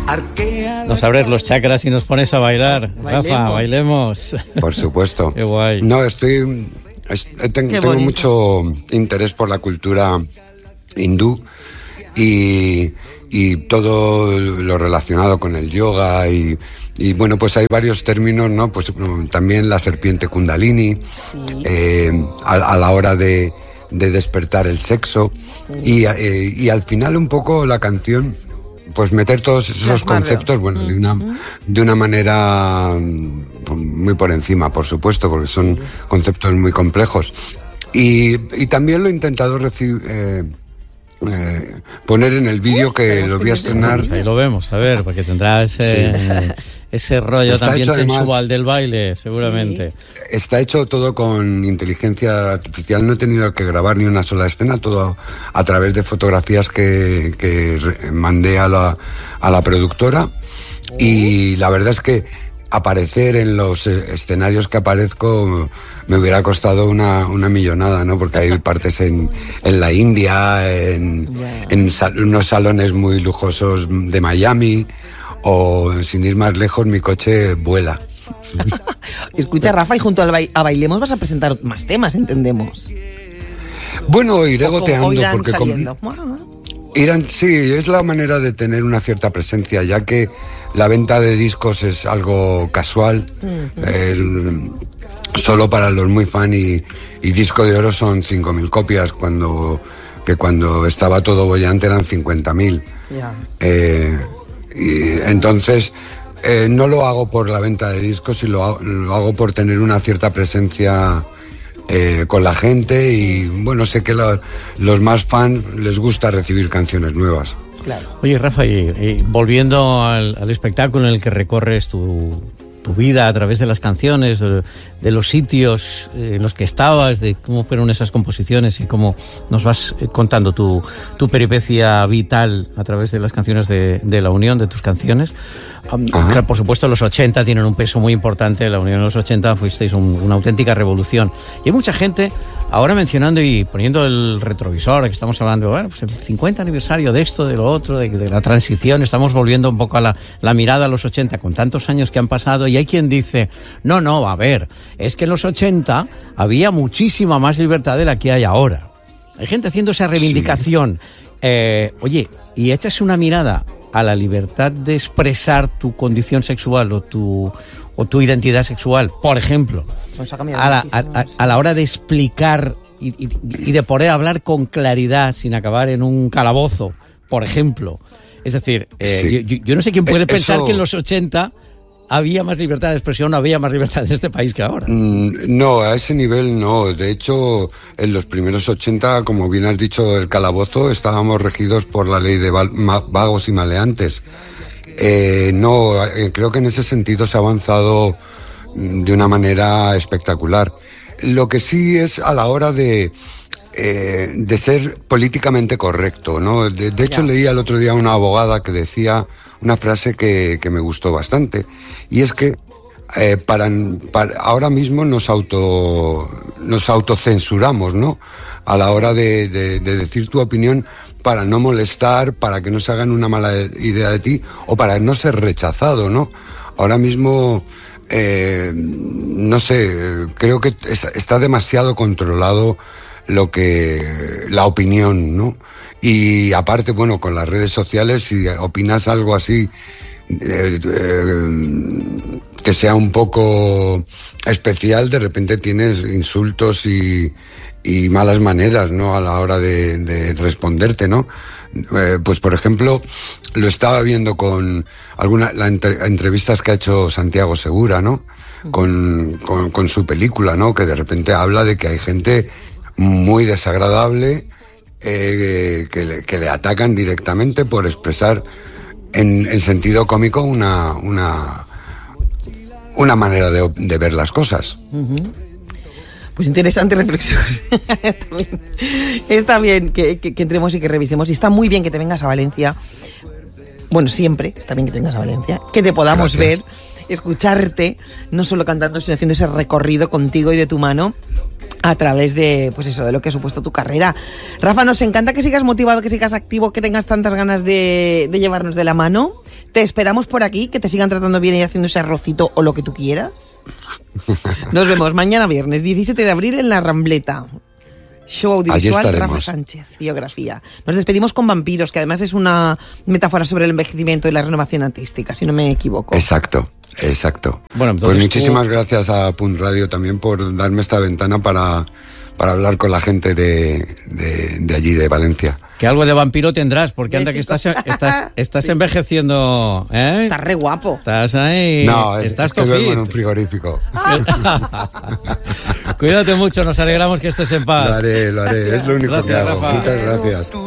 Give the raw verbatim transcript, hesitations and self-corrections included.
Nos abres los chakras y nos pones a bailar. Bailemos. Rafa, bailemos. Por supuesto. Qué guay. No, estoy... Es, ten, Qué tengo mucho interés por la cultura hindú y, y todo lo relacionado con el yoga y, y bueno, pues hay varios términos, ¿no? Pues también la serpiente kundalini, sí. eh, a, a la hora de, de despertar el sexo, sí. y, eh, y al final un poco la canción, pues meter todos esos conceptos, bueno, de una, de una manera muy por encima, por supuesto, porque son conceptos muy complejos. Y, y también lo he intentado recibir, eh, eh, poner en el vídeo que lo voy a estrenar. Ahí lo vemos, a ver, porque tendrá ese, sí. ese rollo Está también sensual además, del baile, seguramente. Sí. Está hecho todo con inteligencia artificial, no he tenido que grabar ni una sola escena, todo a través de fotografías que, que mandé a la, a la productora. Oh. Y la verdad es que aparecer en los escenarios que aparezco me hubiera costado una, una millonada, ¿no? Porque hay partes en, en la India, en, yeah. en sal, unos salones muy lujosos de Miami, o sin ir más lejos, mi coche vuela. Escucha, Rafa, y junto al ba- a Bailemos vas a presentar más temas, entendemos. Bueno, iré goteando, porque con... irán, sí, es la manera de tener una cierta presencia, ya que la venta de discos es algo casual, uh-huh. el, solo para los muy fan, y, y Disco de Oro son cinco mil copias, cuando que cuando estaba todo bollante eran cincuenta mil. Yeah. Eh, y entonces eh, no lo hago por la venta de discos, y lo hago, lo hago por tener una cierta presencia eh, con la gente, y bueno, sé que la, los más fans les gusta recibir canciones nuevas. Claro. Oye, Rafa, y, y volviendo al, al espectáculo en el que recorres tu, tu vida a través de las canciones, de, de los sitios en los que estabas, de cómo fueron esas composiciones y cómo nos vas contando tu, tu peripecia vital a través de las canciones de, de La Unión, de tus canciones. Um, claro, por supuesto, los ochenta tienen un peso muy importante. La Unión en los ochenta fuisteis un, una auténtica revolución. Y hay mucha gente ahora mencionando y poniendo el retrovisor, que estamos hablando, bueno, pues el cincuenta aniversario de esto, de lo otro, de, de la transición, estamos volviendo un poco a la, la mirada a los ochenta, con tantos años que han pasado, y hay quien dice, no, no, a ver, es que en los ochenta había muchísima más libertad de la que hay ahora. Hay gente haciendo esa reivindicación. Sí. Eh, oye, y echas una mirada a la libertad de expresar tu condición sexual o tu, o tu identidad sexual, por ejemplo, a la, a, a, a la hora de explicar y, y, y de poder hablar con claridad sin acabar en un calabozo, por ejemplo. Es decir, eh, sí. yo, yo no sé quién puede eh, pensar eso... que en los ochenta había más libertad de expresión, no había más libertad en este país que ahora. No, a ese nivel no. De hecho, en los primeros ochenta, como bien has dicho, el calabozo, estábamos regidos por la ley de vagos y maleantes. Eh, no, eh, creo que en ese sentido se ha avanzado de una manera espectacular. Lo que sí es a la hora de, eh, de ser políticamente correcto, ¿no? De, de hecho, leí el otro día una abogada que decía una frase que, que me gustó bastante, y es que eh, para, para ahora mismo nos auto nos autocensuramos, ¿no? A la hora de, de, de decir tu opinión, para no molestar, para que no se hagan una mala idea de ti, o para no ser rechazado, ¿no? Ahora mismo, eh, no sé, creo que está demasiado controlado lo que la opinión, ¿no? Y aparte, bueno, con las redes sociales, si opinas algo así eh, eh, que sea un poco especial, de repente tienes insultos y, y malas maneras, ¿no? A la hora de, de responderte, ¿no? Eh, pues por ejemplo, lo estaba viendo con algunas las entre, entrevistas que ha hecho Santiago Segura, ¿no? Con, con, con su película, ¿no? Que de repente habla de que hay gente muy desagradable, Eh, que, le, que le atacan directamente por expresar en, en sentido cómico una una una manera de, de ver las cosas. Uh-huh. Pues interesante reflexión. También está bien que, que, que entremos y que revisemos, y está muy bien que te vengas a Valencia. Bueno, siempre está bien que te vengas a Valencia, que te podamos Gracias. ver, escucharte, no solo cantando, sino haciendo ese recorrido contigo y de tu mano. a través de, pues eso, de lo que ha supuesto tu carrera. Rafa, nos encanta que sigas motivado, que sigas activo, que tengas tantas ganas de, de llevarnos de la mano. Te esperamos por aquí, que te sigan tratando bien y haciendo ese arrocito o lo que tú quieras. Nos vemos mañana viernes, diecisiete de abril en La Rambleta. Show audiovisual Rafa Sánchez, biografía. Nos despedimos con Vampiros, que además es una metáfora sobre el envejecimiento y la renovación artística, si no me equivoco. Exacto, exacto. Bueno, pues muchísimas tú... gracias a Punt Radio también por darme esta ventana para, para hablar con la gente de, de, de allí, de Valencia. Que algo de vampiro tendrás, porque anda que estás, estás, estás sí. envejeciendo, ¿eh? Estás re guapo. Estás ahí. No, es, estás es que duermo en un frigorífico. Cuídate mucho, nos alegramos que estés en paz. Lo haré, lo haré, es lo único gracias, que hago. Rafa. Muchas gracias.